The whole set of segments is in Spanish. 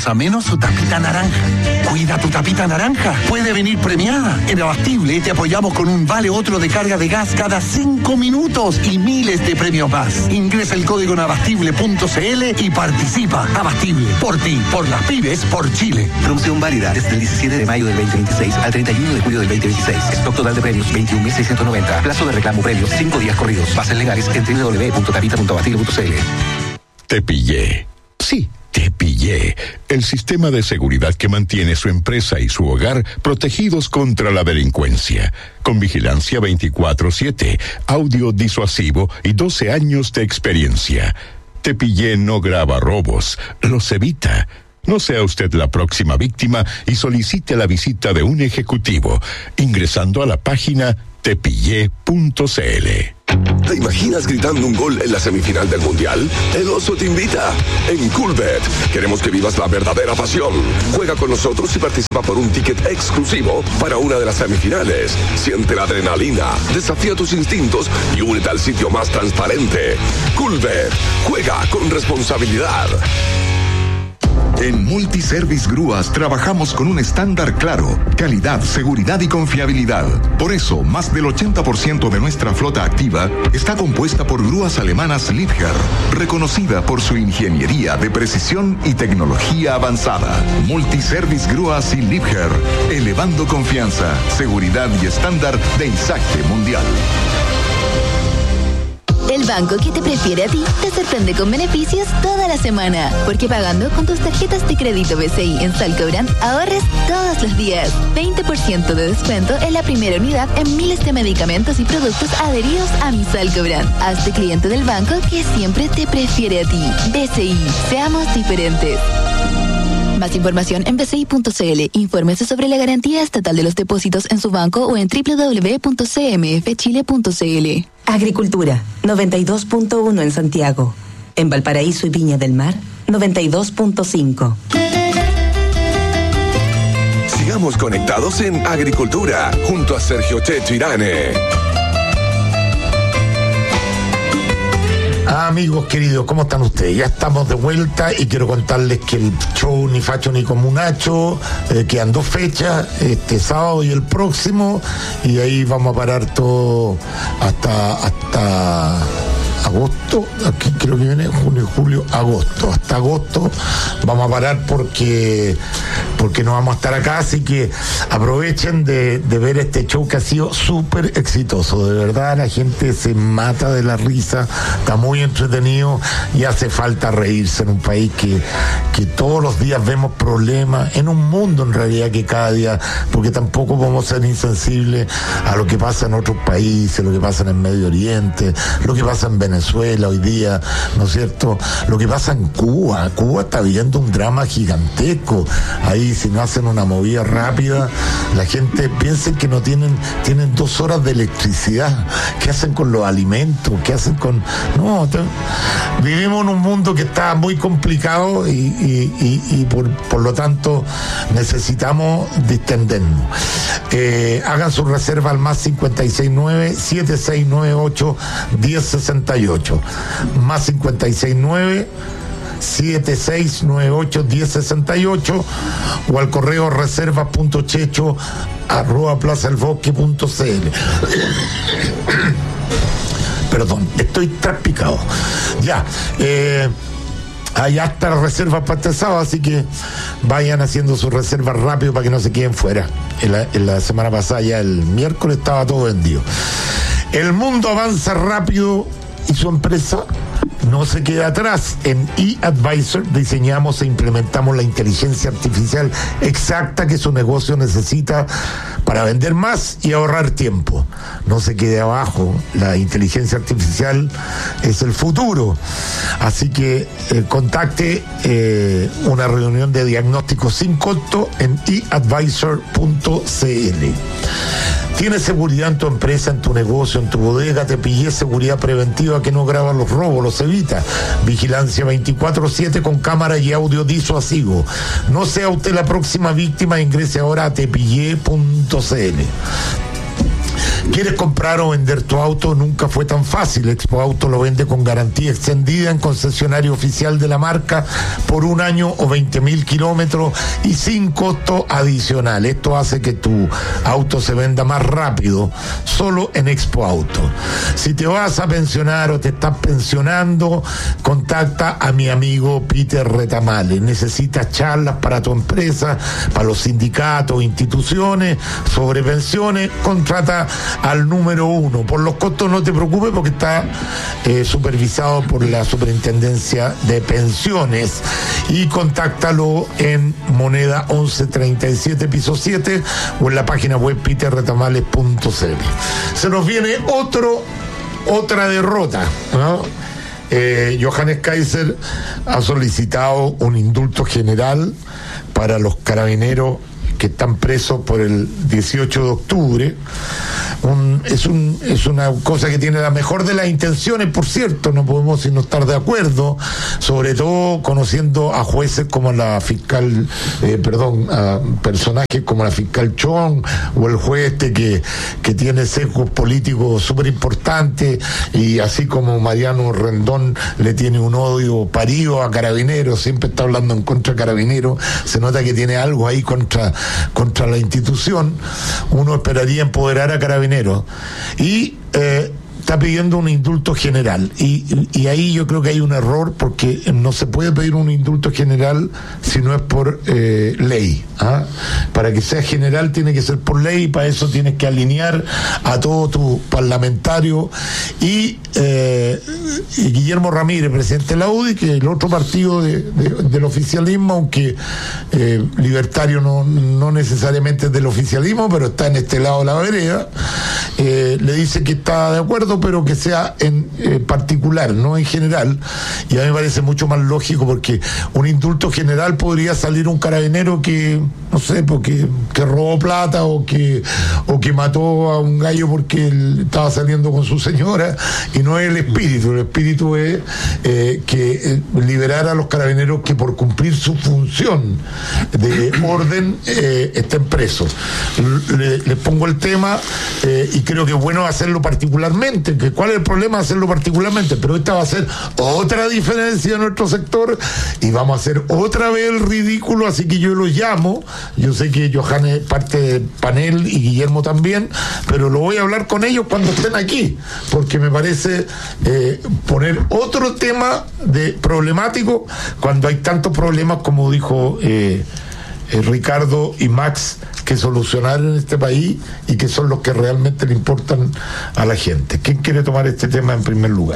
a menos su tapita naranja. Cuida tu tapita naranja. Puede venir premiada. En Abastible te apoyamos con un vale otro de carga de gas cada 5 minutos y miles de premios más. Ingresa el código en abastible.cl y participa. Abastible. Por ti, por las pymes, por Chile. Promoción válida desde el 17 de mayo del 2026 al 31 de julio del 2026. Stock total de premios 21.690. Plazo de reclamo premios 5 días corridos. Bases legales en www.tapita.abastible.cl. Te pillé. Sí, te pillé. El sistema de seguridad que mantiene su empresa y su hogar protegidos contra la delincuencia. Con vigilancia 24/7, audio disuasivo y 12 años de experiencia. Te pillé no graba robos, los evita. No sea usted la próxima víctima y solicite la visita de un ejecutivo ingresando a la página tepillé.cl. ¿Te imaginas gritando un gol en la semifinal del Mundial? El Oso te invita. En Coolbet queremos que vivas la verdadera pasión. Juega con nosotros y participa por un ticket exclusivo para una de las semifinales. Siente la adrenalina, desafía tus instintos y únete al sitio más transparente. Coolbet. Juega con responsabilidad. En Multiservice Grúas trabajamos con un estándar claro, calidad, seguridad y confiabilidad. Por eso, más del 80% de nuestra flota activa está compuesta por grúas alemanas Liebherr, reconocida por su ingeniería de precisión y tecnología avanzada. Multiservice Grúas y Liebherr, elevando confianza, seguridad y estándar de Isaque Mundial. El banco que te prefiere a ti te sorprende con beneficios toda la semana. Porque pagando con tus tarjetas de crédito BCI en Salcobrand ahorres todos los días. 20% de descuento en la primera unidad en miles de medicamentos y productos adheridos a mi Salcobrand. Hazte cliente del banco que siempre te prefiere a ti. BCI, seamos diferentes. Más información en bci.cl. Infórmese sobre la garantía estatal de los depósitos en su banco o en www.cmfchile.cl. Agricultura, 92.1 en Santiago. En Valparaíso y Viña del Mar, 92.5. Sigamos conectados en Agricultura, junto a Sergio Checho Irane. Amigos queridos, ¿cómo están ustedes? Ya estamos de vuelta y quiero contarles que el show Ni Facho Ni Comunacho quedan 2 fechas, este sábado y el próximo, y ahí vamos a parar todo hasta agosto. Aquí creo que viene junio, julio, agosto. Hasta agosto vamos a parar porque no vamos a estar acá, así que aprovechen de ver este show que ha sido súper exitoso. De verdad, la gente se mata de la risa, está muy entretenido y hace falta reírse en un país que todos los días vemos problemas, en un mundo en realidad que cada día, porque tampoco podemos ser insensibles a lo que pasa en otros países, lo que pasa en el Medio Oriente, lo que pasa en Venezuela hoy día, ¿no es cierto? Lo que pasa en Cuba. Cuba está viviendo un drama gigantesco. Ahí, si no hacen una movida rápida, la gente piensa que no tienen 2 horas de electricidad. ¿Qué hacen con los alimentos? ¿Qué hacen con...? No, vivimos en un mundo que está muy complicado y por lo tanto necesitamos distendernos. Hagan su reserva al más 569-7698-1068. Más 569-7698-1068 o al correo reservas.checho@plazaelbosque.cl. Perdón, estoy traspicado. Ya, allá está la reserva para este sábado, así que vayan haciendo sus reservas rápido para que no se queden fuera. En la semana pasada, ya el miércoles, estaba todo vendido. El mundo avanza rápido y su empresa no se queda atrás. En eAdvisor diseñamos e implementamos la inteligencia artificial exacta que su negocio necesita para vender más y ahorrar tiempo. No se quede abajo, la inteligencia artificial es el futuro. Así que contacte una reunión de diagnóstico sin costo en eadvisor.cl. ¿Tienes seguridad en tu empresa, en tu negocio, en tu bodega? Te pillé seguridad preventiva que no graba los robos, los evita. Vigilancia 24/7 con cámara y audio disuasivo. No sea usted la próxima víctima, ingrese ahora a tepillé.cl. ¿Quieres comprar o vender tu auto? Nunca fue tan fácil. Expo Auto lo vende con garantía extendida en concesionario oficial de la marca por 1 año o 20.000 kilómetros y sin costo adicional. Esto hace que tu auto se venda más rápido, solo en Expo Auto. Si te vas a pensionar o te estás pensionando, contacta a mi amigo Peter Retamales. Necesitas charlas para tu empresa, para los sindicatos, instituciones, sobre pensiones, contrata al número 1. Por los costos no te preocupes porque está supervisado por la Superintendencia de Pensiones, y contáctalo en moneda 1137 piso 7 o en la página web peterretamales.cl. Se nos viene otra derrota, ¿no? Johannes Kaiser ha solicitado un indulto general para los carabineros que están presos por el 18 de octubre. Es una cosa que tiene la mejor de las intenciones, por cierto, no podemos sino estar de acuerdo, sobre todo conociendo a jueces como la fiscal, a personajes como la fiscal Chong o el juez que tiene sesgos políticos súper importantes, y así como Mariano Rendón le tiene un odio parido a Carabineros, siempre está hablando en contra de Carabineros, se nota que tiene algo ahí contra la institución. Uno esperaría empoderar a Carabineros y está pidiendo un indulto general, y ahí yo creo que hay un error, porque no se puede pedir un indulto general si no es por ley, ¿ah? Para que sea general tiene que ser por ley, y para eso tienes que alinear a todos tus parlamentarios, y Guillermo Ramírez, presidente de la UDI, que es el otro partido del oficialismo, aunque libertario no necesariamente es del oficialismo, pero está en este lado de la vereda, le dice que está de acuerdo, pero que sea en particular, no en general. Y a mí me parece mucho más lógico, porque un indulto general podría salir un carabinero que, no sé, porque que robó plata o que mató a un gallo porque él estaba saliendo con su señora, y no es el espíritu. El espíritu es que liberar a los carabineros que por cumplir su función de orden estén presos. Les pongo el tema, y creo que es bueno hacerlo particularmente. ¿Cuál es el problema de hacerlo particularmente? Pero esta va a ser otra diferencia en nuestro sector, y vamos a hacer otra vez el ridículo, así que yo lo llamo. Yo sé que Johannes es parte del panel y Guillermo también, pero lo voy a hablar con ellos cuando estén aquí, porque me parece poner otro tema problemático cuando hay tantos problemas, como dijo Ricardo y Max, que solucionar en este país, y que son los que realmente le importan a la gente. ¿Quién quiere tomar este tema en primer lugar?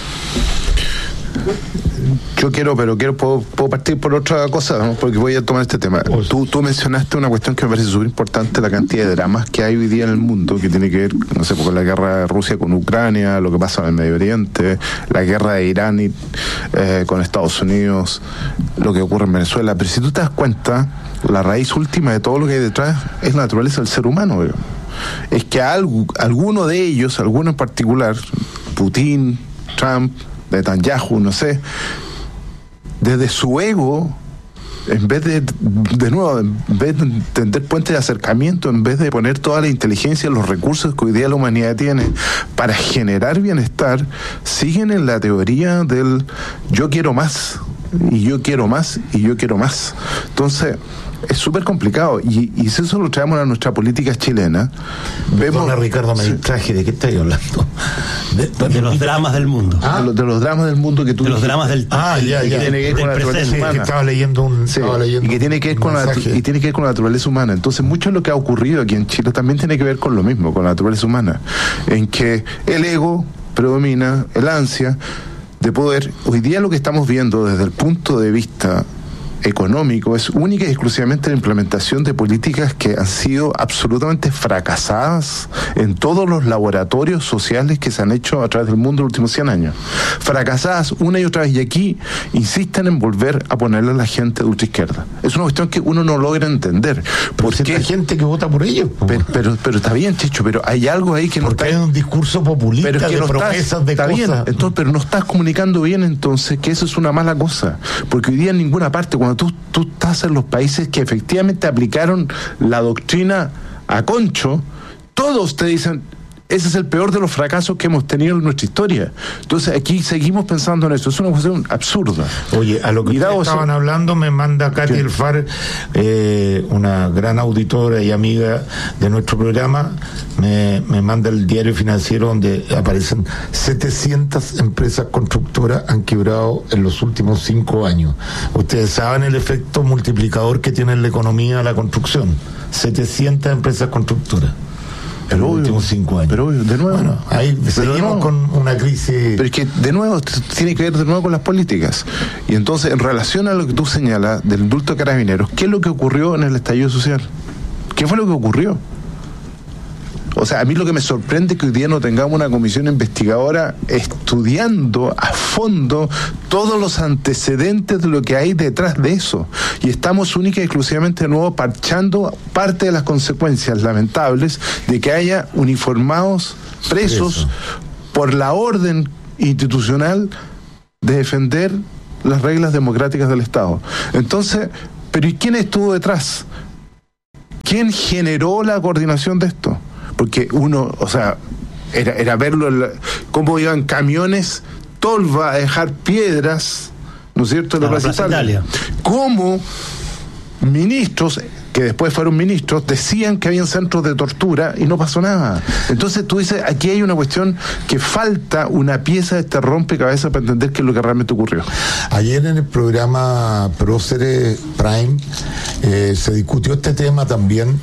Yo puedo partir por otra cosa, ¿no? Porque voy a tomar este tema. Tú mencionaste una cuestión que me parece súper importante, la cantidad de dramas que hay hoy día en el mundo, que tiene que ver, no sé, con la guerra de Rusia con Ucrania, lo que pasa en el Medio Oriente, la guerra de Irán con Estados Unidos, lo que ocurre en Venezuela. Pero si tú te das cuenta, la raíz última de todo lo que hay detrás es la naturaleza del ser humano, ¿verdad? Es que alguno de ellos, alguno en particular, Putin, Trump, Netanyahu, no sé, desde su ego, en vez de tender puentes de acercamiento, en vez de poner toda la inteligencia y los recursos que hoy día la humanidad tiene para generar bienestar, siguen en la teoría del yo quiero más, y yo quiero más, y yo quiero más. Entonces es súper complicado, y si eso lo traemos a nuestra política chilena, vemos... Ricardo, me distraje, ¿de qué estáis hablando? De los dramas del mundo. De los dramas del mundo que tú... De los dramas del... ya. Que tiene que ver con la naturaleza humana. Que estaba leyendo y que tiene que ver con la naturaleza humana. Entonces, mucho de lo que ha ocurrido aquí en Chile también tiene que ver con lo mismo, con la naturaleza humana, en que el ego predomina, el ansia de poder. Hoy día lo que estamos viendo desde el punto de vista económico es única y exclusivamente la implementación de políticas que han sido absolutamente fracasadas en todos los laboratorios sociales que se han hecho a través del mundo en los últimos 100 años. Fracasadas una y otra vez, y aquí insisten en volver a ponerle a la gente de ultraizquierda. Es una cuestión que uno no logra entender. Porque hay gente que vota por ellos. Pero está bien, Chicho, pero hay algo ahí que porque no está... hay un discurso populista, pero es que de promesas de está cosas. Bien, entonces, pero no estás comunicando bien, entonces, que eso es una mala cosa. Porque hoy día en ninguna parte, cuando tú estás en los países que efectivamente aplicaron la doctrina a concho, todos te dicen Ese es el peor de los fracasos que hemos tenido en nuestra historia. Entonces aquí seguimos pensando en eso. Es una cuestión absurda. Oye, a lo que ustedes estaban hablando, me manda Katy Elfar, una gran auditora y amiga de nuestro programa, me manda el Diario Financiero, donde aparecen 700 empresas constructoras han quebrado en los últimos 5 años. Ustedes saben el efecto multiplicador que tiene en la economía la construcción. 700 empresas constructoras en los últimos 5 años. Pero de nuevo, bueno, ahí seguimos con una crisis. Pero es que de nuevo tiene que ver de nuevo con las políticas. Y entonces, en relación a lo que tú señalas del indulto de Carabineros, ¿qué es lo que ocurrió en el estallido social? ¿Qué fue lo que ocurrió? O sea, a mí lo que me sorprende es que hoy día no tengamos una comisión investigadora estudiando a fondo todos los antecedentes de lo que hay detrás de eso. Y estamos única y exclusivamente de nuevo parchando parte de las consecuencias lamentables de que haya uniformados presos por la orden institucional de defender las reglas democráticas del Estado. Entonces, ¿pero y quién estuvo detrás? ¿Quién generó la coordinación de esto? Porque uno, o sea, era verlo, cómo iban camiones tolva a dejar piedras, ¿no es cierto?, en la Plaza Italia. Cómo ministros, que después fueron ministros, decían que habían centros de tortura y no pasó nada. Entonces tú dices, aquí hay una cuestión que falta una pieza de este rompecabezas para entender qué es lo que realmente ocurrió. Ayer en el programa Próceres Prime se discutió este tema también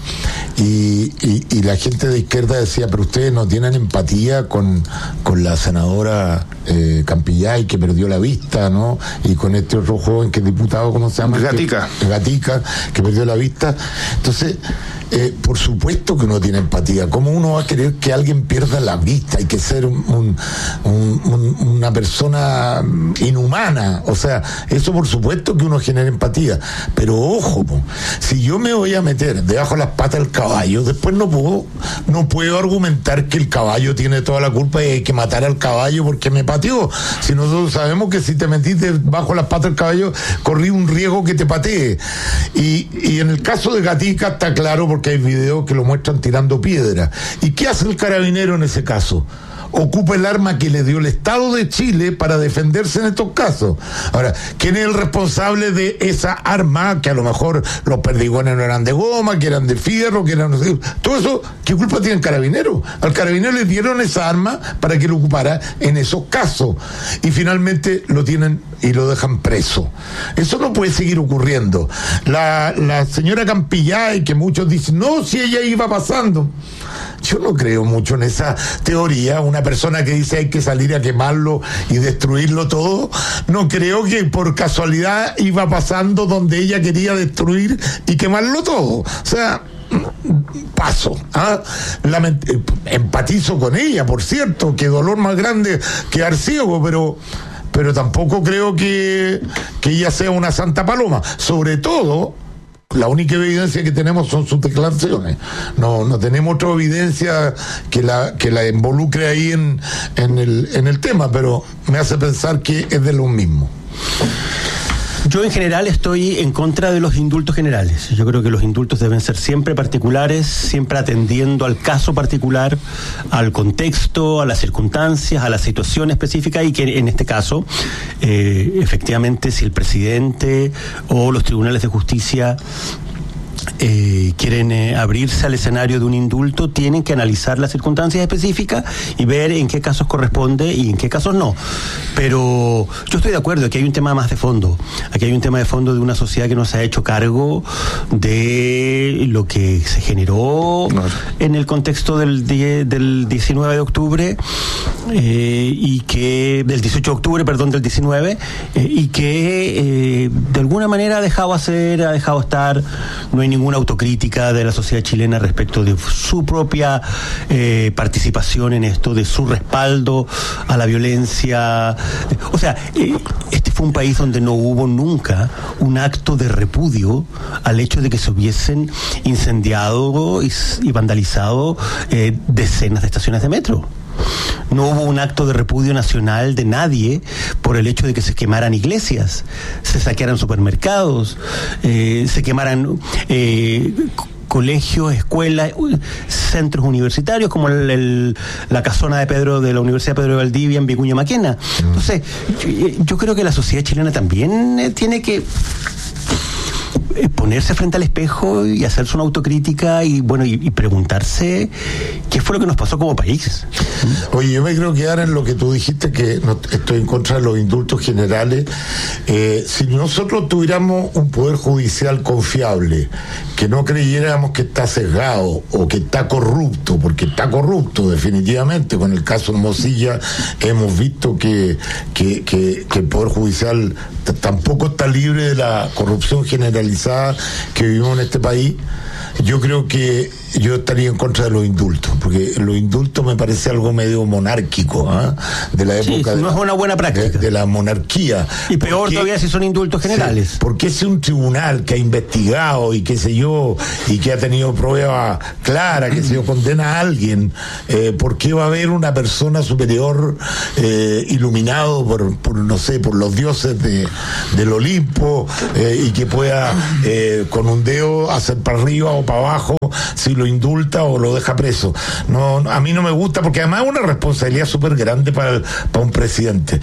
y la gente de izquierda decía, pero ustedes no tienen empatía con la senadora Campillay, que perdió la vista, ¿no? Y con este otro joven que es diputado, ¿cómo se llama? Gatica, que perdió la vista. Entonces, por supuesto que uno tiene empatía. ¿Cómo uno va a querer que alguien pierda la vista? Hay que ser una persona inhumana. O sea, eso por supuesto que uno genera empatía. Pero ojo, si yo me voy a meter debajo de las patas del caballo, después no puedo argumentar que el caballo tiene toda la culpa y hay que matar al caballo porque me pateó. Si nosotros sabemos que si te metiste bajo las patas del caballo, corrí un riesgo que te patee. Y en el caso de Gatica está claro, porque hay videos que lo muestran tirando piedra. ¿Y qué hace el carabinero en ese caso? Ocupa el arma que le dio el Estado de Chile para defenderse en estos casos. Ahora, ¿quién es el responsable de esa arma? Que a lo mejor los perdigones no eran de goma, que eran de fierro, que eran... Todo eso, ¿qué culpa tiene el carabinero? Al carabinero le dieron esa arma para que lo ocupara en esos casos. Y finalmente lo tienen y lo dejan preso. Eso no puede seguir ocurriendo. La señora Campillay, que muchos dicen, no, si ella iba pasando. Yo no creo mucho en esa teoría. Una persona que dice hay que salir a quemarlo y destruirlo todo, no creo que por casualidad iba pasando donde ella quería destruir y quemarlo todo. O sea, paso. Empatizo con ella, por cierto, qué dolor más grande quedar ciego, pero tampoco creo que ella sea una santa paloma. Sobre todo, la única evidencia que tenemos son sus declaraciones. No tenemos otra evidencia que la involucre ahí en el tema, pero me hace pensar que es de lo mismo. Yo en general estoy en contra de los indultos generales. Yo creo que los indultos deben ser siempre particulares, siempre atendiendo al caso particular, al contexto, a las circunstancias, a la situación específica, y que en este caso, efectivamente, si el presidente o los tribunales de justicia quieren abrirse al escenario de un indulto, tienen que analizar las circunstancias específicas y ver en qué casos corresponde y en qué casos no. Pero yo estoy de acuerdo, aquí hay un tema más de fondo. Aquí hay un tema de fondo de una sociedad que no se ha hecho cargo de lo que se generó en el contexto del 19 de octubre y que del 18 de octubre, perdón, del 19, y que de alguna manera ha dejado estar. No hay ninguna autocrítica de la sociedad chilena respecto de su propia participación en esto, de su respaldo a la violencia. O sea, este fue un país donde no hubo nunca un acto de repudio al hecho de que se hubiesen incendiado y vandalizado decenas de estaciones de metro. No hubo un acto de repudio nacional de nadie por el hecho de que se quemaran iglesias, se saquearan supermercados, se quemaran colegios, escuelas, centros universitarios, como la casona de la Universidad Pedro de Valdivia en Vicuña Maquena. Entonces, yo creo que la sociedad chilena también tiene que ponerse frente al espejo y hacerse una autocrítica y preguntarse qué fue lo que nos pasó como país. Oye, yo me creo quedar en lo que tú dijiste, que no estoy en contra de los indultos generales. Si nosotros tuviéramos un poder judicial confiable, que no creyéramos que está sesgado o que está corrupto, porque está corrupto definitivamente, con el caso de Mosilla hemos visto que el poder judicial tampoco está libre de la corrupción generalizada que vivimos en este país, yo creo que yo estaría en contra de los indultos, porque los indultos me parece algo medio monárquico, de la época no es una buena práctica de la monarquía. Y peor todavía si son indultos generales. Sí, porque si un tribunal que ha investigado y qué sé yo, y que ha tenido prueba clara, que se condena a alguien, ¿por qué va a haber una persona superior iluminado por no sé, por los dioses del Olimpo, y que pueda con un dedo hacer para arriba o para abajo si lo indulta o lo deja preso? No, a mí no me gusta, porque además es una responsabilidad súper grande para un presidente.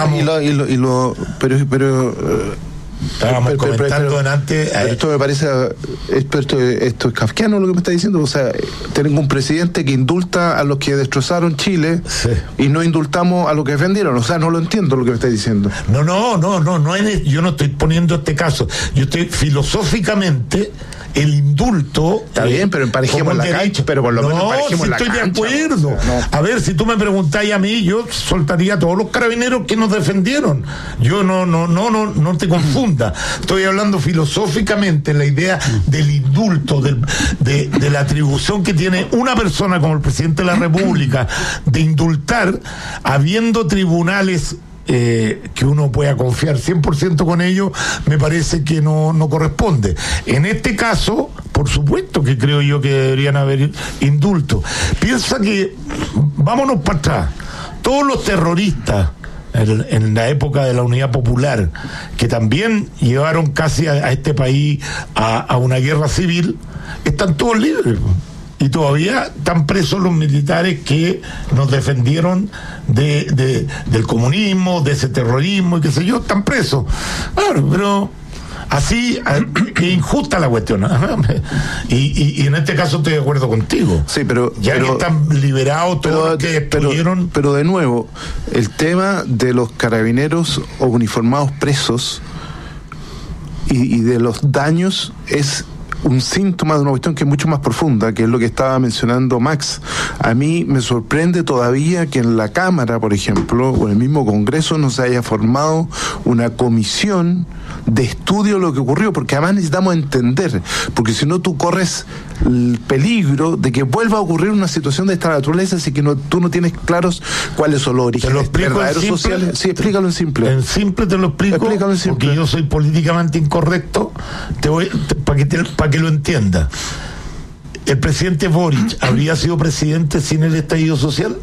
Estábamos comentando antes. Esto me parece, esto es kafkiano lo que me está diciendo. O sea, tenemos un presidente que indulta a los que destrozaron Chile, sí, y no indultamos a los que defendieron. O sea, no lo entiendo lo que me está diciendo. No, yo no estoy poniendo este caso. Yo estoy filosóficamente. El indulto está bien, pero emparejemos la cancha, pero por lo menos emparejemos la cancha. No, estoy de acuerdo. O sea, no. A ver, si tú me preguntáis a mí, yo soltaría a todos los carabineros que nos defendieron. Yo no te confunda. Estoy hablando filosóficamente la idea del indulto, de la atribución que tiene una persona como el presidente de la República de indultar, habiendo tribunales que uno pueda confiar 100% con ellos, me parece que no corresponde. En este caso, por supuesto que creo yo que deberían haber indultos. Piensa que, vámonos para atrás, todos los terroristas en la época de la Unidad Popular, que también llevaron casi a este país a una guerra civil, están todos libres. Y todavía están presos los militares que nos defendieron del comunismo, de ese terrorismo y qué sé yo, están presos. Claro, pero así es injusta la cuestión. Y en este caso estoy de acuerdo contigo. Sí, pero que están liberados todos los que destruyeron. Pero de nuevo, el tema de los carabineros o uniformados presos y de los daños es un síntoma de una cuestión que es mucho más profunda, que es lo que estaba mencionando Max. A mí me sorprende todavía que en la Cámara, por ejemplo, o en el mismo Congreso, no se haya formado una comisión de estudio de lo que ocurrió, porque además necesitamos entender, porque si no tú corres el peligro de que vuelva a ocurrir una situación de esta naturaleza si que tú no tienes claros cuáles son los orígenes verdaderos sociales. Sí, explícalo en simple. En simple te lo explico, explícalo en simple, porque yo soy políticamente incorrecto, para que lo entienda. ¿El presidente Boric habría sido presidente sin el estallido social?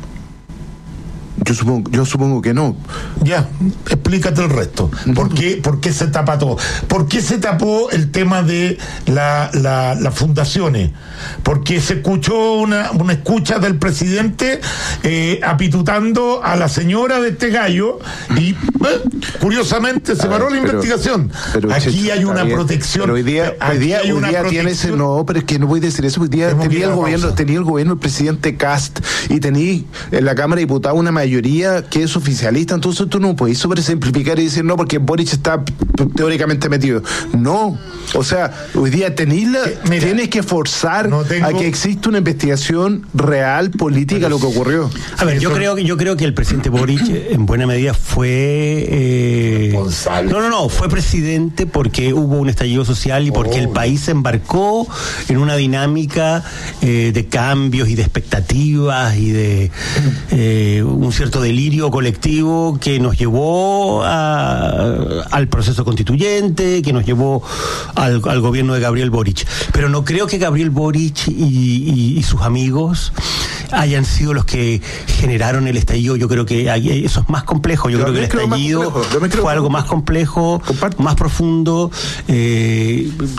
Yo supongo que no. Ya, explícate el resto. ¿Por qué se tapa todo? ¿Por qué se tapó el tema de las fundaciones? Porque se escuchó una escucha del presidente apitutando a la señora de este gallo y curiosamente se paró la investigación. Pero aquí hay una protección. Pero hoy día tiene ese... No, pero es que no voy a decir eso. Hoy día tenía el gobierno el presidente Kast y tenía en la Cámara de Diputados una mayoría que es oficialista, entonces tú no puedes sobresimplificar y decir no, porque Boric está teóricamente metido. No, o sea, hoy día tienes que forzar a que exista una investigación real, política, lo que ocurrió. A ver, yo creo que el presidente Boric en buena medida fue fue presidente porque hubo un estallido social y porque el país se embarcó en una dinámica de cambios y de expectativas y de un cierto delirio colectivo que nos llevó al proceso constituyente, que nos llevó al gobierno de Gabriel Boric. Pero no creo que Gabriel Boric y sus amigos hayan sido los que generaron el estallido. Yo creo que eso es más complejo. Yo creo que el estallido fue algo más complejo, más profundo.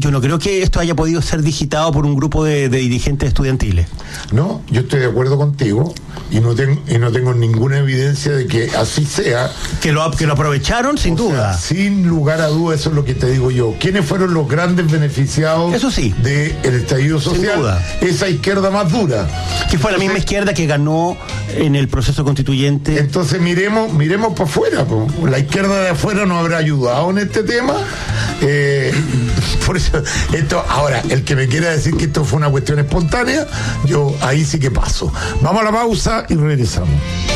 Yo no creo que esto haya podido ser digitado por un grupo de dirigentes estudiantiles. No, yo estoy de acuerdo contigo y no tengo ninguna evidencia de que así sea. Que lo aprovecharon, sin duda. Sin lugar a dudas, eso es lo que te digo yo. ¿Quiénes fueron los grandes beneficiados eso sí, del estallido social? Sin duda. Esa izquierda más dura. Que fue la misma izquierda que ganó en el proceso constituyente. Entonces miremos para afuera. La izquierda de afuera nos habrá ayudado en este tema. Por eso, ahora, el que me quiera decir que esto fue una cuestión espontánea, yo ahí sí que paso. Vamos a la pausa y regresamos.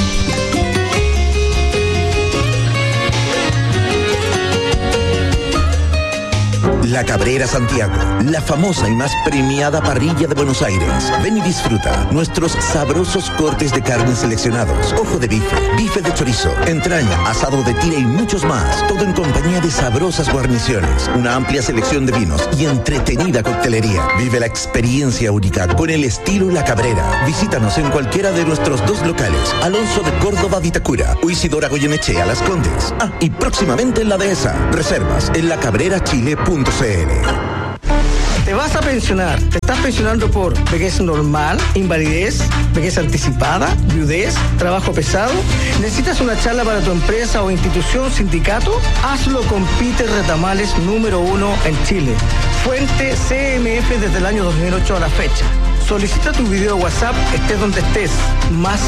La Cabrera Santiago, la famosa y más premiada parrilla de Buenos Aires. Ven y disfruta nuestros sabrosos cortes de carne seleccionados, ojo de bife, bife de chorizo, entraña, asado de tira y muchos más. Todo en compañía de sabrosas guarniciones, una amplia selección de vinos y entretenida coctelería. Vive la experiencia única con el estilo La Cabrera. Visítanos en cualquiera de nuestros 2 locales, Alonso de Córdoba, Vitacura, o Isidora Goyenechea, Las Condes. Y próximamente en La Dehesa. Reservas en lacabrerachile.cl. Te vas a pensionar. Te estás pensionando por vejez normal, invalidez, vejez anticipada, viudez, trabajo pesado. ¿Necesitas una charla para tu empresa o institución, sindicato? Hazlo con Peter Retamales, número 1 en Chile. Fuente CMF desde el año 2008 a la fecha. Solicita tu video WhatsApp, estés donde estés. Más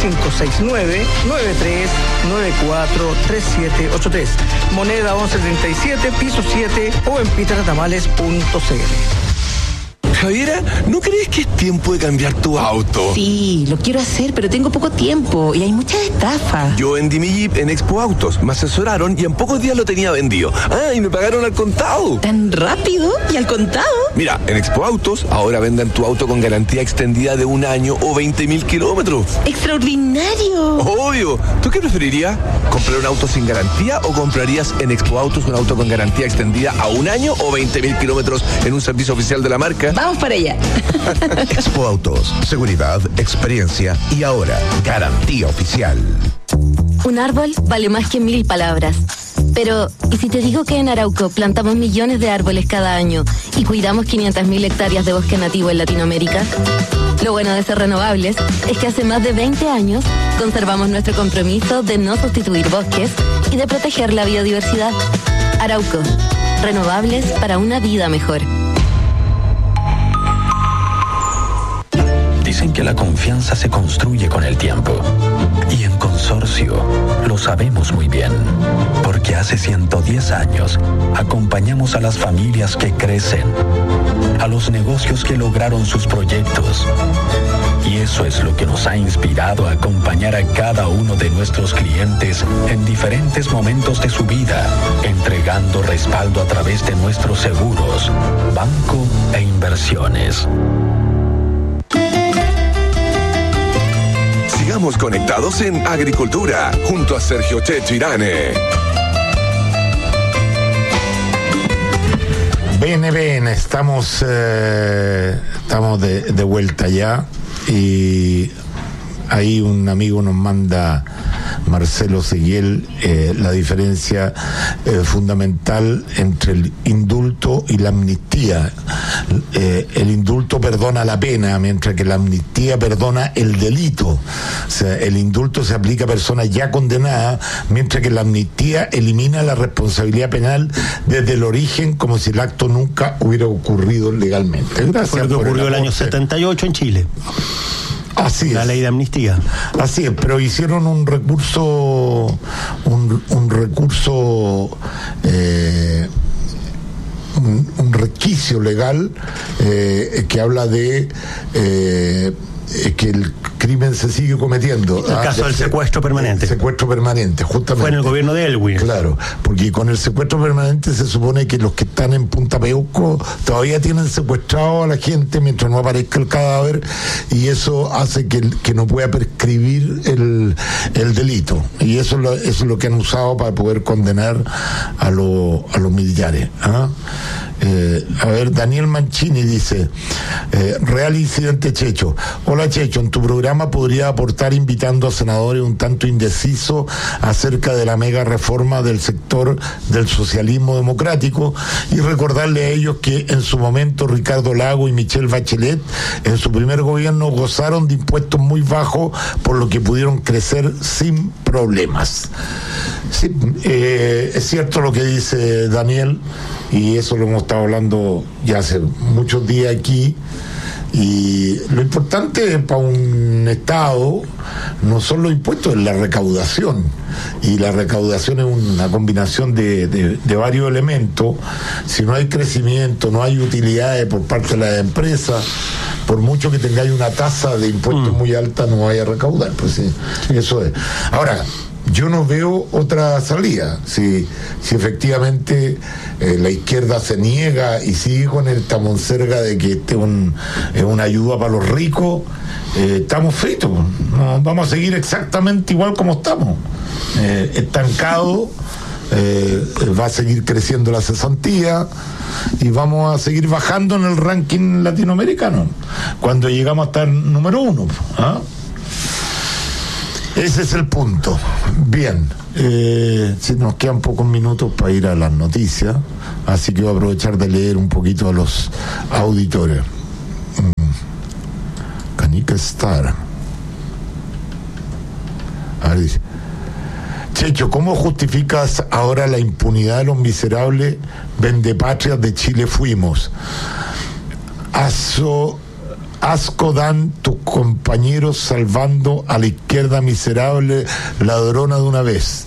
569-9394-3783. Moneda 1137, piso 7 o en peterretamales.cl. Javiera, ¿no crees que es tiempo de cambiar tu auto? Sí, lo quiero hacer, pero tengo poco tiempo y hay muchas estafas. Yo vendí mi Jeep en Expo Autos, me asesoraron y en pocos días lo tenía vendido. Y me pagaron al contado. ¿Tan rápido? ¿Y al contado? Mira, en Expo Autos ahora venden tu auto con garantía extendida de 1 año o 20.000 kilómetros. ¡Extraordinario! Obvio. ¿Tú qué preferirías? ¿Comprar un auto sin garantía o comprarías en Expo Autos un auto con garantía extendida a 1 año o 20.000 kilómetros en un servicio oficial de la marca? Vamos para allá. Expo Autos, seguridad, experiencia y ahora garantía oficial. Un árbol vale más que 1000 palabras. Pero, ¿y si te digo que en Arauco plantamos millones de árboles cada año y cuidamos 500.000 hectáreas de bosque nativo en Latinoamérica? Lo bueno de ser renovables es que hace más de 20 años conservamos nuestro compromiso de no sustituir bosques y de proteger la biodiversidad. Arauco, renovables para una vida mejor. Dicen que la confianza se construye con el tiempo. Y en Consorcio lo sabemos muy bien. Porque hace 110 años acompañamos a las familias que crecen, a los negocios que lograron sus proyectos. Y eso es lo que nos ha inspirado a acompañar a cada uno de nuestros clientes en diferentes momentos de su vida, entregando respaldo a través de nuestros seguros, banco e inversiones. Sigamos conectados en Agricultura, junto a Sergio Checho Irane. Bene, estamos de vuelta ya y ahí un amigo nos manda, Marcelo Seguiel, la diferencia fundamental entre el indulto y la amnistía. El indulto perdona la pena, mientras que la amnistía perdona el delito. O sea, el indulto se aplica a personas ya condenadas, mientras que la amnistía elimina la responsabilidad penal desde el origen, como si el acto nunca hubiera ocurrido legalmente. Gracias. Fue lo que ocurrió el año 78 en Chile. Así es. La ley de amnistía. Así es, pero hicieron un recurso, un requisito legal que habla de que el crimen se sigue cometiendo. El caso del secuestro permanente. Secuestro permanente, justamente. Fue en el gobierno de Elwin. Claro, porque con el secuestro permanente se supone que los que están en Punta Peuco todavía tienen secuestrado a la gente mientras no aparezca el cadáver, y eso hace que no pueda prescribir el delito. Y eso es lo que han usado para poder condenar a los militares. A ver, Daniel Mancini dice, real incidente Checho. Hola Checho, en tu programa podría aportar invitando a senadores un tanto indecisos acerca de la mega reforma del sector del socialismo democrático y recordarle a ellos que en su momento Ricardo Lago y Michelle Bachelet en su primer gobierno gozaron de impuestos muy bajos, por lo que pudieron crecer sin problemas. Sí, es cierto lo que dice Daniel, y eso lo hemos estado hablando ya hace muchos días aquí. Y lo importante para un Estado no son los impuestos, es la recaudación. Y la recaudación es una combinación de varios elementos. Si no hay crecimiento, no hay utilidades por parte de las empresas, por mucho que tengáis una tasa de impuestos muy alta, no vaya a recaudar. Pues sí, eso es. Ahora, yo no veo otra salida. Si efectivamente la izquierda se niega y sigue con esta monserga de que este es una ayuda para los ricos, estamos fritos. No, vamos a seguir exactamente igual como estamos. Estancado, va a seguir creciendo la cesantía y vamos a seguir bajando en el ranking latinoamericano cuando llegamos a estar número 1. Ese es el punto. Bien, si nos quedan pocos minutos para ir a las noticias, así que voy a aprovechar de leer un poquito a los auditores. Canica Star. A ver, dice: Checho, ¿cómo justificas ahora la impunidad de los miserables vendepatrias de Chile Fuimos? Asco dan tus compañeros salvando a la izquierda miserable ladrona de una vez.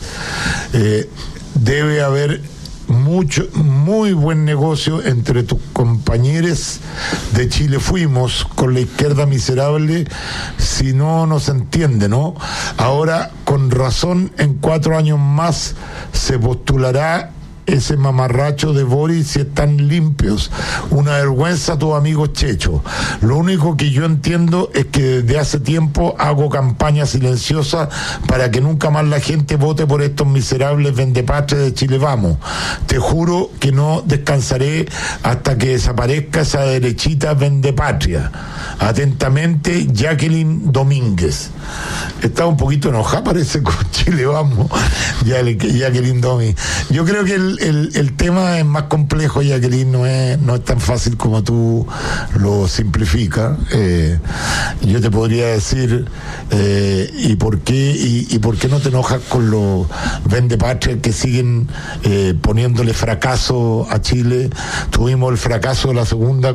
Debe haber muy buen negocio entre tus compañeros de Chile Fuimos con la izquierda miserable, si no se entiende, ¿no? Ahora, con razón, en 4 años más se postulará ese mamarracho de Boris si están limpios. Una vergüenza a tus amigos Checho. Lo único que yo entiendo es que desde hace tiempo hago campaña silenciosa para que nunca más la gente vote por estos miserables vendepatrias de Chile Vamos. Te juro que no descansaré hasta que desaparezca esa derechita vendepatria. Atentamente, Jacqueline Domínguez. Está un poquito enojada, parece, con Chile Vamos, Jacqueline Domínguez. Yo creo que el tema es más complejo, Jacqueline, no es tan fácil como tú lo simplificas. Yo te podría decir ¿y por qué no te enojas con los vendepatrias que siguen poniéndole fracaso a Chile? Tuvimos el fracaso de la segunda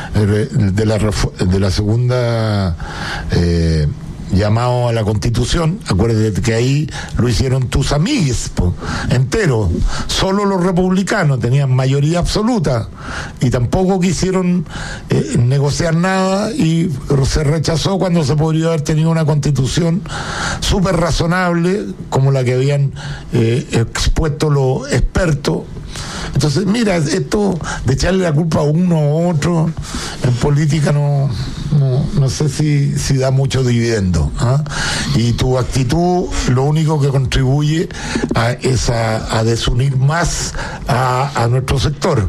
llamado a la Constitución. Acuérdate que ahí lo hicieron tus amigues entero. Solo los republicanos tenían mayoría absoluta y tampoco quisieron negociar nada, y se rechazó cuando se podría haber tenido una Constitución súper razonable como la que habían expuesto los expertos. Entonces, mira, esto de echarle la culpa a uno o otro en política no sé si da mucho dividendo. Y tu actitud lo único que contribuye es a desunir más a nuestro sector.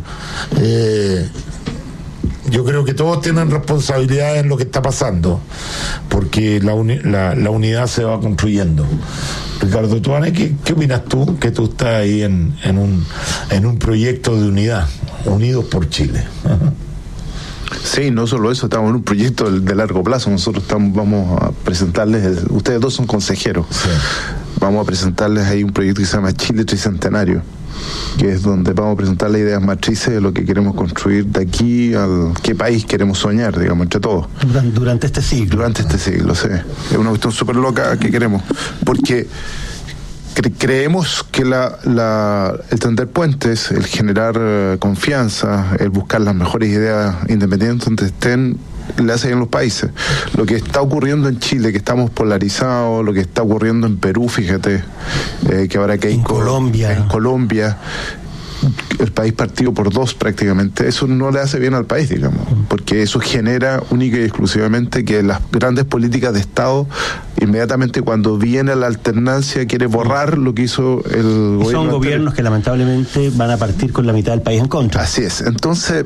Yo creo que todos tienen responsabilidad en lo que está pasando, porque la unidad se va construyendo. Ricardo Tuane, ¿qué opinas tú? Que tú estás ahí en un proyecto de unidad, Unidos por Chile. Sí, no solo eso, estamos en un proyecto de largo plazo. Nosotros vamos a presentarles, ustedes dos son consejeros, sí. Vamos a presentarles ahí un proyecto que se llama Chile Tricentenario, que es donde vamos a presentar las ideas matrices de lo que queremos construir de aquí al qué país queremos soñar, digamos, entre todos. Durante este siglo. Durante este siglo, sí. Es una cuestión súper loca que queremos, porque creemos que el tender puentes, el generar confianza, el buscar las mejores ideas independientes donde estén, le hacen en los países. Lo que está ocurriendo en Chile, que estamos polarizados, lo que está ocurriendo en Perú, fíjate, que ahora que hay en Colombia, el país partido por dos prácticamente, eso no le hace bien al país, digamos, porque eso genera única y exclusivamente que las grandes políticas de Estado, inmediatamente cuando viene la alternancia, quiere borrar lo que hizo el gobierno. Son gobiernos que lamentablemente van a partir con la mitad del país en contra. Así es. Entonces,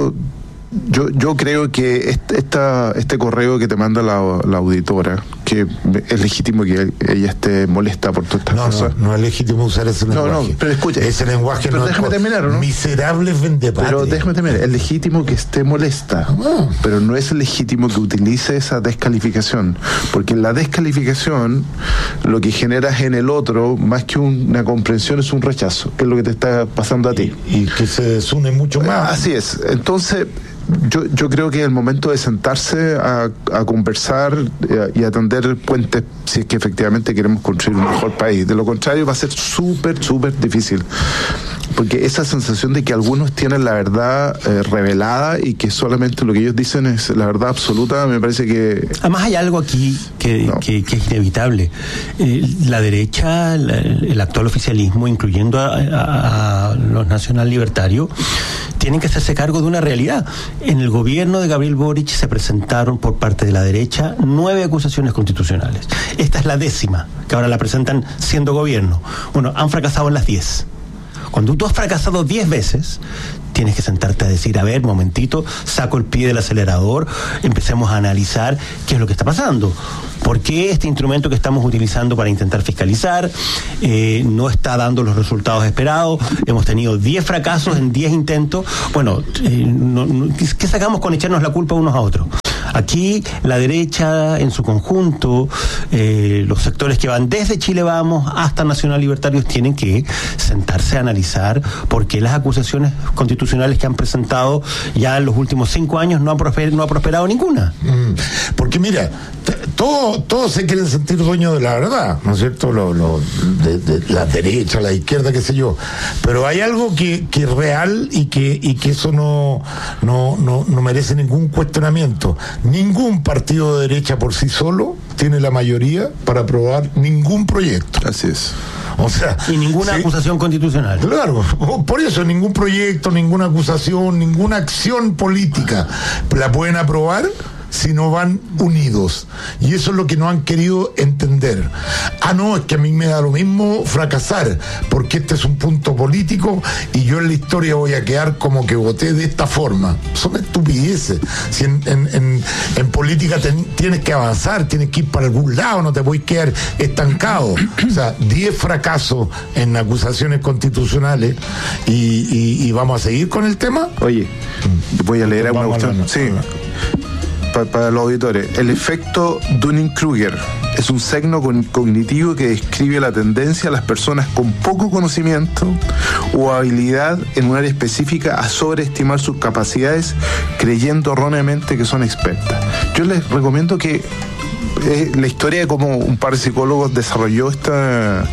yo creo que este correo que te manda la auditora, que es legítimo que ella esté molesta por todas estas cosas. No es legítimo usar ese lenguaje. No, pero escucha. Ese lenguaje pero déjame terminar, ¿o no? Miserables vendepatria. Pero déjame terminar. Es legítimo que esté molesta, pero no es legítimo que utilice esa descalificación, porque la descalificación lo que generas en el otro, más que una comprensión, es un rechazo, que es lo que te está pasando a ti. Y que se desune mucho más. Así es. Entonces, yo creo que es el momento de sentarse a conversar y a tender puentes si es que efectivamente queremos construir un mejor país. De lo contrario va a ser súper difícil, porque esa sensación de que algunos tienen la verdad revelada y que solamente lo que ellos dicen es la verdad absoluta, me parece que... Además hay algo aquí que es inevitable. La derecha, el actual oficialismo, incluyendo a los nacional libertarios, tienen que hacerse cargo de una realidad. En el gobierno de Gabriel Boric se presentaron por parte de la derecha 9 acusaciones constitucionales. Esta es la 10ª, que ahora la presentan siendo gobierno. Bueno, han fracasado en las 10. Cuando tú has fracasado 10 veces, tienes que sentarte a decir, a ver, momentito, saco el pie del acelerador, empecemos a analizar qué es lo que está pasando. ¿Por qué este instrumento que estamos utilizando para intentar fiscalizar no está dando los resultados esperados? Hemos tenido 10 fracasos en 10 intentos. Bueno, ¿qué sacamos con echarnos la culpa unos a otros? Aquí la derecha en su conjunto, los sectores que van desde Chile Vamos hasta Nacional Libertarios tienen que sentarse a analizar por qué las acusaciones constitucionales que han presentado ya en los últimos 5 años no ha prosperado ninguna. Porque mira, todos se quieren sentir dueños de la verdad, ¿no es cierto? De la derecha, la izquierda, qué sé yo. Pero hay algo que es real y que eso no merece ningún cuestionamiento. Ningún partido de derecha por sí solo tiene la mayoría para aprobar ningún proyecto. Así es. O sea, y ninguna acusación constitucional. Claro, por eso ningún proyecto, ninguna acusación, ninguna acción política la pueden aprobar si no van unidos. Y eso es lo que no han querido entender. No, es que a mí me da lo mismo fracasar, porque este es un punto político y yo en la historia voy a quedar como que voté de esta forma. Son estupideces. Si en política tienes que avanzar, tienes que ir para algún lado, no te puedes quedar estancado. O sea, 10 fracasos en acusaciones constitucionales y vamos a seguir con el tema. Oye, voy a leer alguna cuestión. Sí. Para los auditores, el efecto Dunning-Kruger es un signo cognitivo que describe la tendencia a las personas con poco conocimiento o habilidad en un área específica a sobreestimar sus capacidades, creyendo erróneamente que son expertas. Yo les recomiendo que la historia de cómo un par de psicólogos desarrolló esta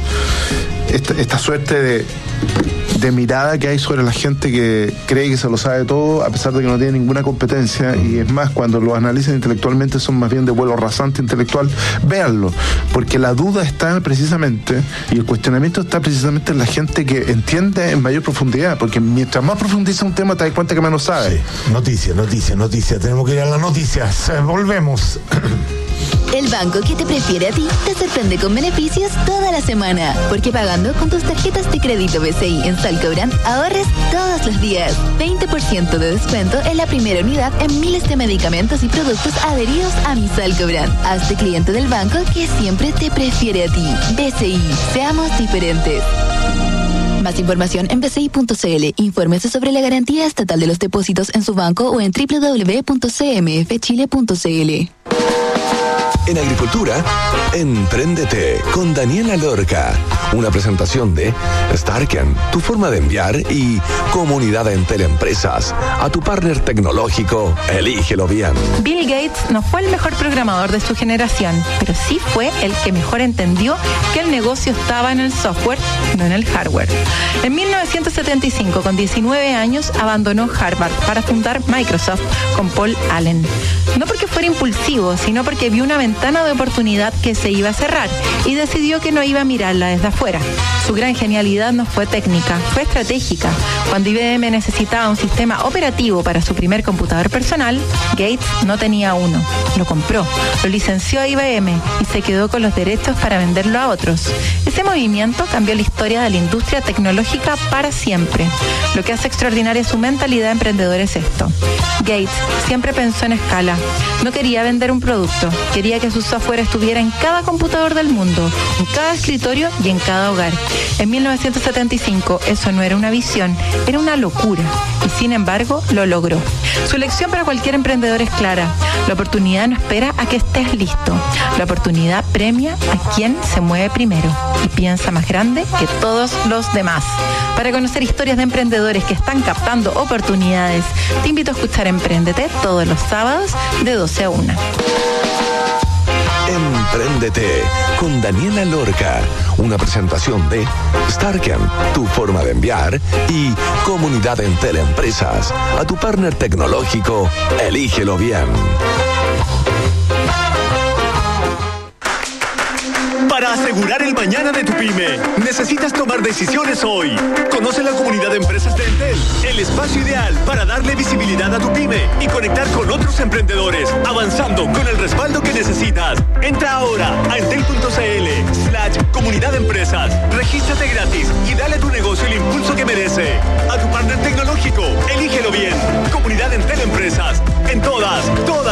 suerte de mirada que hay sobre la gente que cree que se lo sabe todo a pesar de que no tiene ninguna competencia, y es más, cuando lo analizan intelectualmente son más bien de vuelo rasante intelectual. Véanlo, porque la duda está precisamente, y el cuestionamiento está precisamente en la gente que entiende en mayor profundidad, porque mientras más profundiza un tema te das cuenta que menos sabe. Sí. Noticia, tenemos que ir a las noticias. Volvemos. El banco que te prefiere a ti te sorprende con beneficios toda la semana, porque pagando con tus tarjetas de crédito BCI en Salcobrand ahorres todos los días. 20% de descuento en la primera unidad en miles de medicamentos y productos adheridos a mi Salcobrand. Hazte cliente del banco que siempre te prefiere a ti. BCI, seamos diferentes. Más información en bci.cl. Infórmese sobre la garantía estatal de los depósitos en su banco o en www.cmfchile.cl. En Agricultura, Empréndete con Daniela Lorca. Una presentación de Starken, tu forma de enviar, y Comunidad Entel Empresas. A tu partner tecnológico, elígelo bien. Bill Gates no fue el mejor programador de su generación, pero sí fue el que mejor entendió que el negocio estaba en el software, no en el hardware. En 1975, con 19 años, abandonó Harvard para fundar Microsoft con Paul Allen. No porque fuera impulsivo, sino porque vio una ventana de oportunidad que se iba a cerrar y decidió que no iba a mirarla desde afuera. Su gran genialidad no fue técnica, fue estratégica. Cuando IBM necesitaba un sistema operativo para su primer computador personal, Gates no tenía uno. Lo compró, lo licenció a IBM y se quedó con los derechos para venderlo a otros. Ese movimiento cambió la historia de la industria tecnológica para siempre. Lo que hace extraordinaria su mentalidad emprendedora es esto. Gates siempre pensó en escala. No quería vender un producto, quería que su software estuviera en cada computador del mundo, en cada escritorio y en cada hogar. En 1975 eso no era una visión, era una locura. Y sin embargo lo logró. Su lección para cualquier emprendedor es clara. La oportunidad no espera a que estés listo. La oportunidad premia a quien se mueve primero y piensa más grande que todos los demás. Para conocer historias de emprendedores que están captando oportunidades, te invito a escuchar Empréndete todos los sábados de 12 a 1. Empréndete con Daniela Lorca, una presentación de Starken, tu forma de enviar, y Comunidad Entel Empresas. A tu partner tecnológico, elígelo bien. Para asegurar el mañana de tu pyme, necesitas tomar decisiones hoy. Conoce la Comunidad de Empresas de Entel, el espacio ideal para darle visibilidad a tu pyme y conectar con otros emprendedores, avanzando con el respaldo que necesitas. Entra ahora a entel.cl/Comunidad de Empresas, regístrate gratis y dale a tu negocio el impulso que merece. A tu partner tecnológico, elígelo bien. Comunidad Entel Empresas, en todas.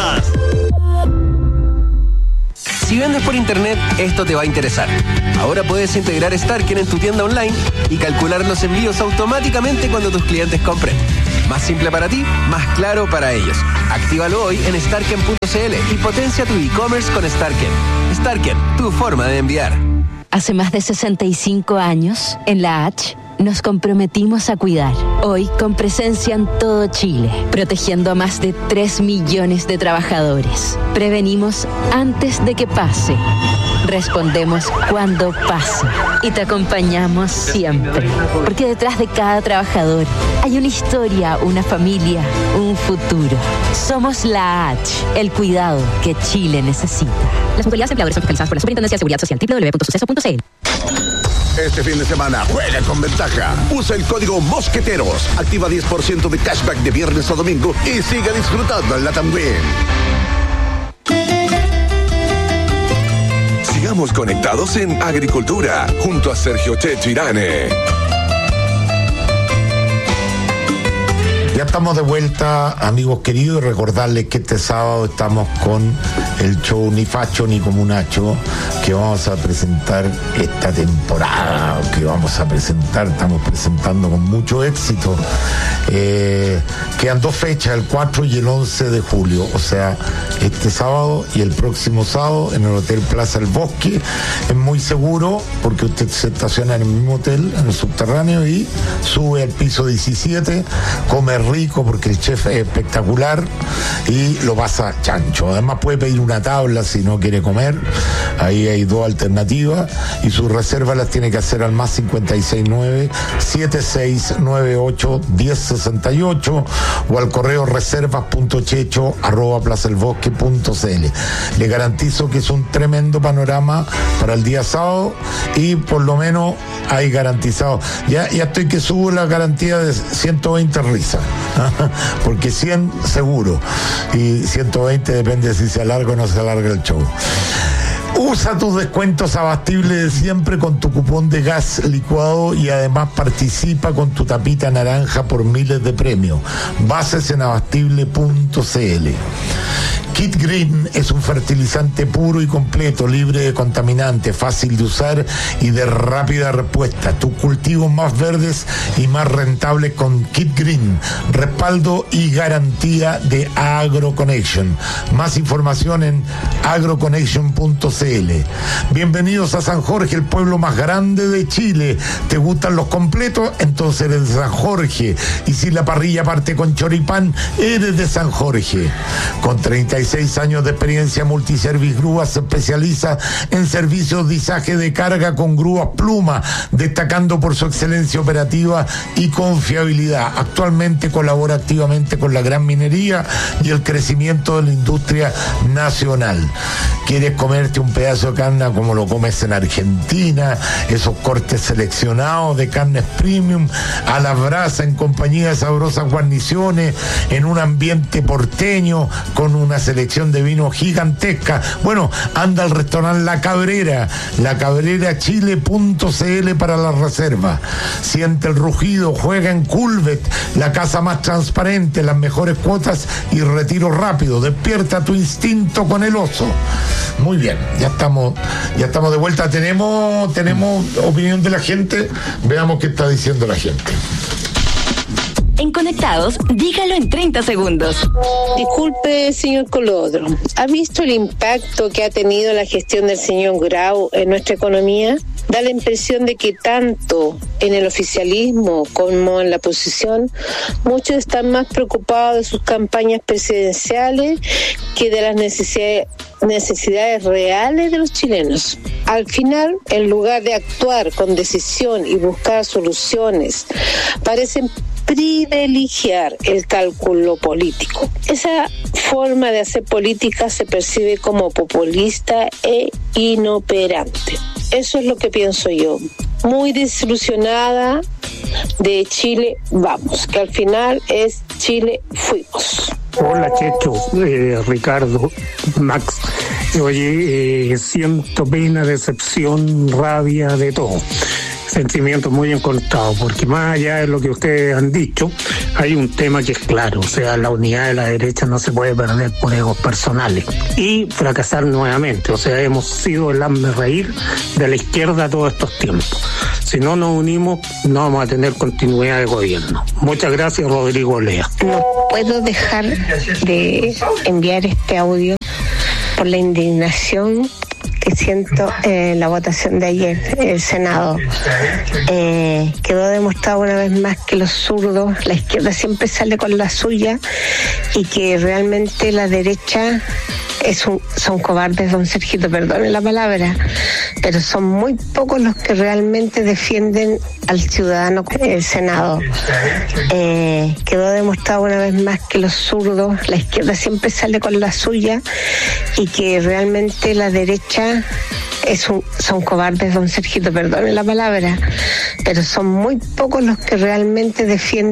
Si vendes por internet, esto te va a interesar. Ahora puedes integrar Starken en tu tienda online y calcular los envíos automáticamente cuando tus clientes compren. Más simple para ti, más claro para ellos. Actívalo hoy en starken.cl y potencia tu e-commerce con Starken. Starken, tu forma de enviar. Hace más de 65 años, en la H, nos comprometimos a cuidar. Hoy, con presencia en todo Chile, protegiendo a más de 3 millones de trabajadores. Prevenimos antes de que pase. Respondemos cuando pasa. Y te acompañamos siempre. Porque detrás de cada trabajador hay una historia, una familia, un futuro. Somos la H, el cuidado que Chile necesita. Las mutualidades empleadores son fiscalizadas por la Superintendencia de Seguridad Social. www.suceso.cl. Este fin de semana juega con ventaja. Usa el código Mosqueteros. Activa 10% de cashback de viernes a domingo y siga disfrutando en la también. Sigamos conectados en Agricultura junto a Sergio Checho Irane. Ya estamos de vuelta, amigos queridos, y recordarles que este sábado estamos con el show Ni Facho ni Comunacho, que vamos a presentar esta temporada, estamos presentando con mucho éxito. Quedan 2 fechas, el 4 y el 11 de julio, o sea, este sábado y el próximo sábado en el Hotel Plaza El Bosque. Es muy seguro porque usted se estaciona en el mismo hotel, en el subterráneo, y sube al piso 17, come rico porque el chef es espectacular y lo pasa chancho. Además puede pedir una tabla si no quiere comer. Ahí hay 2 alternativas y sus reservas las tiene que hacer al más 569-7698-1068 o al correo reservas.checho@plazaelbosque.cl. Le garantizo que es un tremendo panorama para el día sábado y por lo menos hay garantizado. Ya estoy que subo la garantía de 120 risas. Porque 100 seguro y 120 depende si se alarga o no se alarga el show. Usa tus descuentos Abastible de siempre con tu cupón de gas licuado y además participa con tu tapita naranja por miles de premios. Bases en abastible.cl. Kit Green es un fertilizante puro y completo, libre de contaminantes, fácil de usar y de rápida respuesta. Tus cultivos más verdes y más rentables con Kit Green. Respaldo y garantía de AgroConnection. Más información en agroconnection.cl. Bienvenidos a San Jorge, el pueblo más grande de Chile. ¿Te gustan los completos? Entonces eres de San Jorge. Y si la parrilla parte con choripán, eres de San Jorge. Con 36 16 años de experiencia. Multiservice Grúas se especializa en servicios de izaje de carga con grúas Pluma, destacando por su excelencia operativa y confiabilidad. Actualmente colabora activamente con la gran minería y el crecimiento de la industria nacional. ¿Quieres comerte un pedazo de carne como lo comes en Argentina? Esos cortes seleccionados de carnes premium a la brasa en compañía de sabrosas guarniciones, en un ambiente porteño con una selección de vinos gigantesca. Bueno, anda al restaurante La Cabrera, lacabrerachile.cl para la reserva. Siente el rugido, juega en Culvet, la casa más transparente, las mejores cuotas y retiro rápido. Despierta tu instinto con el oso. Muy bien, ya estamos de vuelta. Tenemos opinión de la gente. Veamos qué está diciendo la gente. En Conectados, dígalo en 30 segundos. Disculpe, señor Colodro, ¿ha visto el impacto que ha tenido la gestión del señor Grau en nuestra economía? Da la impresión de que tanto en el oficialismo como en la oposición, muchos están más preocupados de sus campañas presidenciales que de las necesidades reales de los chilenos. Al final, en lugar de actuar con decisión y buscar soluciones, parecen privilegiar el cálculo político. Esa forma de hacer política se percibe como populista e inoperante. Eso es lo que pienso yo. Muy desilusionada de Chile vamos, que al final es Chile fuimos. Hola Checho, Ricardo, Max. Oye, siento pena, decepción, rabia, de todo. Sentimientos muy encontrados, porque más allá de lo que ustedes han dicho, hay un tema que es claro, o sea, la unidad de la derecha no se puede perder por egos personales y fracasar nuevamente, o sea, hemos sido el hazmerreír de la izquierda todos estos tiempos. Si no nos unimos, no vamos a tener continuidad de gobierno. Muchas gracias, Rodrigo Lea. No puedo dejar de enviar este audio por la indignación que siento en la votación de ayer, el Senado. Quedó demostrado una vez más que los zurdos, la izquierda siempre sale con la suya y que realmente la derecha son cobardes, don Sergito, perdone la palabra, pero son muy pocos los que realmente defienden al ciudadano. El Senado. Quedó demostrado una vez más que los zurdos, la izquierda siempre sale con la suya y que realmente la derecha son cobardes, don Sergito, perdone la palabra, pero son muy pocos los que realmente defienden